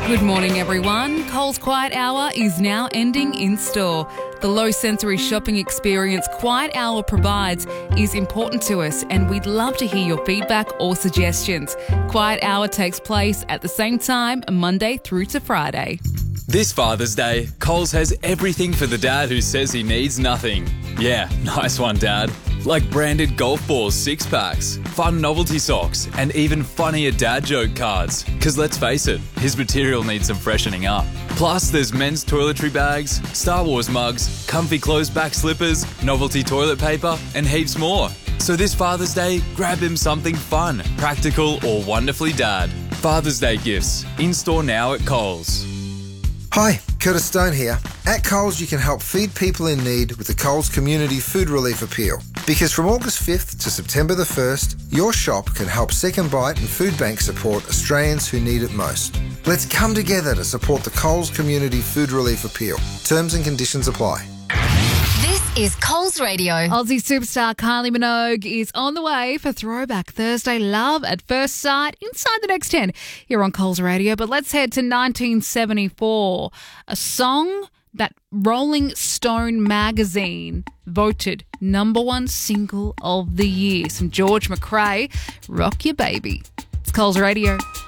Good morning, everyone. Coles Quiet Hour is now ending in store. The low sensory shopping experience Quiet Hour provides is important to us, and we'd love to hear your feedback or suggestions. Quiet Hour takes place at the same time, Monday through to Friday. This Father's Day, Coles has everything for the dad who says he needs nothing. Yeah, nice one, Dad. Like branded golf balls 6-packs, fun novelty socks, and even funnier dad joke cards. Because let's face it, his material needs some freshening up. Plus, there's men's toiletry bags, Star Wars mugs, comfy closed back slippers, novelty toilet paper, and heaps more. So this Father's Day, grab him something fun, practical, or wonderfully dad. Father's Day gifts, in store now at Coles. Hi, Curtis Stone here. At Coles, you can help feed people in need with the Coles Community Food Relief Appeal. Because from August 5th to September the 1st, your shop can help Second Bite and Food Bank support Australians who need it most. Let's come together to support the Coles Community Food Relief Appeal. Terms and conditions apply. This is Coles Radio. Aussie superstar Kylie Minogue is on the way for Throwback Thursday Love at First Sight inside the next 10 here on Coles Radio. But let's head to 1974, a song that Rolling Stone magazine voted #1 single of the year. Some George McRae, Rock Your Baby. It's Coles Radio.